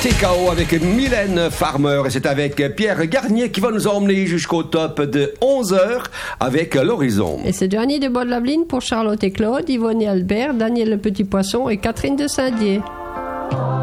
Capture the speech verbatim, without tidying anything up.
T K O avec Mylène Farmer et c'est avec Pierre Garnier qui va nous emmener jusqu'au top de onze heures avec l'Horizon. Et c'est Gianni de Bois-de-Laveline pour Charlotte et Claude, Yvonne et Albert, Daniel le Petit Poisson et Catherine de Saint-Dié.